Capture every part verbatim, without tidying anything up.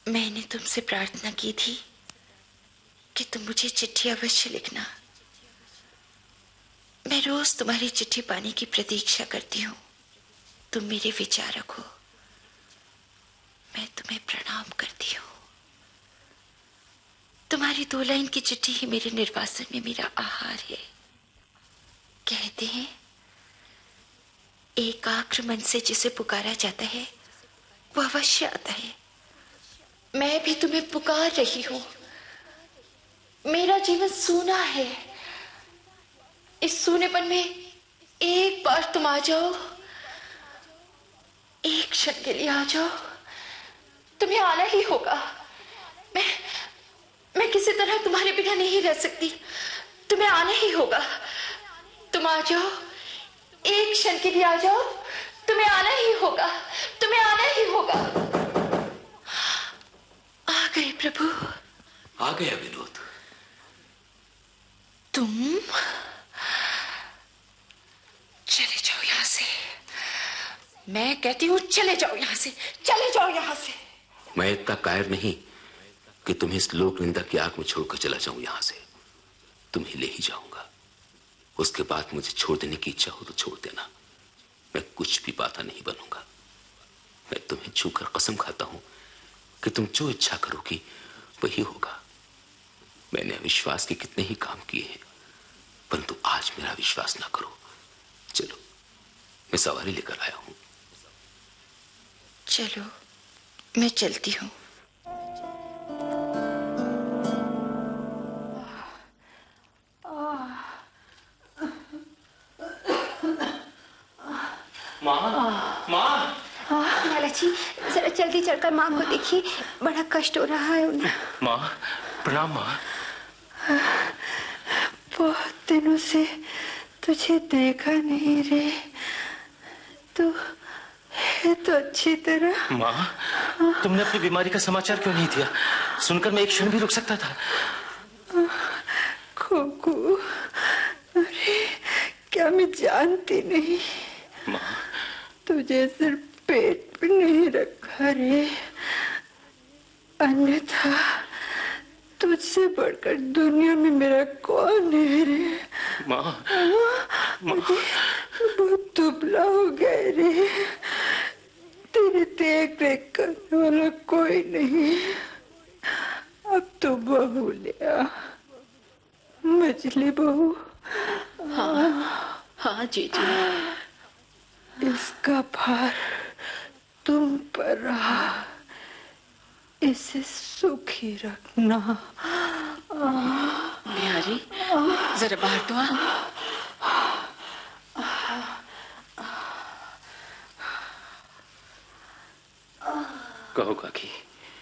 मैंने तुमसे प्रार्थना की थी कि तुम मुझे चिट्ठी अवश्य लिखना। मैं रोज तुम्हारी चिट्ठी पाने की प्रतीक्षा करती हूँ। तुम मेरे विचारक हो। मैं तुम्हें प्रणाम करती हूँ। तुम्हारी दो लाइन की चिट्ठी ही मेरे निर्वासन में मेरा आहार है। कहते हैं एकाग्र मन से जिसे पुकारा जाता है वो अवश्य आता है। मैं भी तुम्हें पुकार रही हूं। मेरा जीवन सूना है। इस सूनेपन में एक बार तुम आ जाओ, एक क्षण के लिए आ जाओ। तुम्हें आना ही होगा। मैं मैं किसी तरह तुम्हारे बिना नहीं रह सकती। तुम्हें आना ही होगा। तुम आ जाओ, एक क्षण के लिए आ जाओ। तुम्हें आना ही होगा। तुम्हें आना ही होगा। आ गए प्रभु। आ गया विनोद। तुम चले जाओ यहां से। मैं कहती हूं चले जाओ यहां से। चले जाओ यहां से। मैं इतना कायर नहीं कि तुम्हें इस लोक निंदा की आग में छोड़कर चला जाऊं यहां से। तुम्हें ले ही जाऊंगा। उसके बाद मुझे छोड़ देने की इच्छा हो तो छोड़ देना। मैं कुछ भी बाधा नहीं बनूंगा। मैं तुम्हें छूकर कसम खाता हूं कि तुम जो इच्छा करोगी वही होगा। मैंने अविश्वास के कितने ही काम किए हैं, परंतु आज मेरा विश्वास ना करो। चलो, मैं सवारी लेकर आया हूं। चलो, मैं चलती हूं। माँ, माँ। लाला जी, जरा जल्दी चलकर माँ को देखिए, बड़ा कष्ट हो रहा है उन्हें। माँ, प्रणाम माँ। बहुत दिनों से तुझे देखा नहीं रे। तू है तो अच्छी तरह। माँ, तुमने अपनी बीमारी का समाचार क्यों नहीं दिया? सुनकर मैं एक क्षण भी रुक सकता था। खोकू, अरे क्या मैं जानती नहीं। माँ, तुझे सिर्फ पेट पे नहीं रखा रे, अन्यथा तुझसे बढ़कर दुनिया में मेरा कौन है रे। माँ, माँ। बहुत दुबला हो गया रे। तेरे देख रेख करने वाला कोई नहीं। अब तो बहू ले आ, मछली बहू। हाँ हाँ जीजी। इसका भार तुम पर रहा, इसे सुखी रखना। बिहारी, जरा बाहर तो आ। कहो काकी।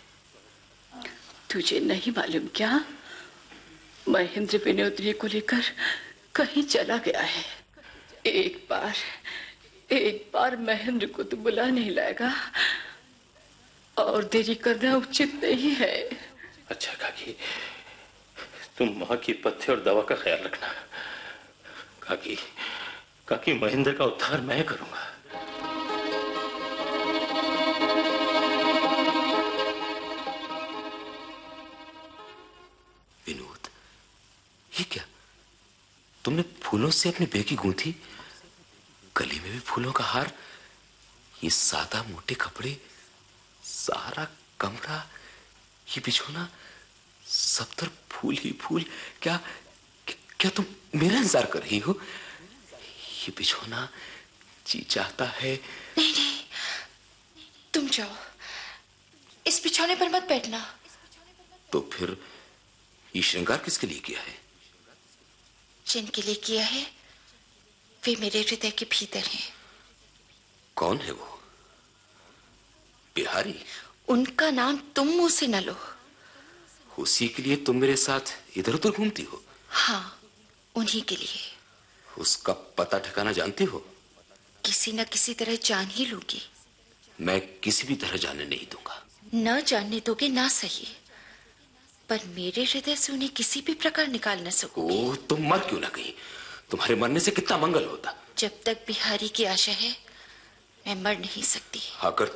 तुझे नहीं मालूम क्या? महेंद्र विनोदनी को लेकर कहीं चला गया है। एक बार एक बार महेंद्र को तो बुला नहीं लाएगा और देरी करना उचित नहीं है। अच्छा काकी, तुम माँ की पथ्य और दवा का ख्याल रखना। काकी, काकी महेंद्र का उद्धार मैं करूंगा। विनोद, ये क्या? तुमने फूलों से अपनी बेकी गूंथी, गले में भी फूलों का हार, ये सादा मोटे कपड़े, सारा कमरा, ये बिछोना, सब तरफ फूल ही फूल। क्या क्या, क्या तुम मेरा इंतजार कर रही हो? ये बिछोना जी चाहता है। नहीं नहीं, तुम जाओ, इस बिछौने पर मत बैठना। तो फिर ये श्रृंगार किसके लिए किया है? जिनके लिए किया है वे मेरे हृदय के भीतर हैं। कौन है वो? बिहारी? उनका नाम तुम मुंह से न लो। उसी के लिए तुम मेरे साथ इधर उधर घूमती हो? हाँ, उन्हीं के लिए। उसका पता ठिकाना जानती हो? किसी न किसी तरह जान ही लूंगी। मैं किसी भी तरह जानने नहीं दूंगा। न जानने दोगे ना सही, पर मेरे हृदय से उन्हें किसी भी प्रकार निकाल न सकोगे। ओह, तुम मर क्यों ना गई? तुम्हारे मरने से कितना मंगल होता। जब तक बिहारी की आशा है मैं मर नहीं सकती। अगर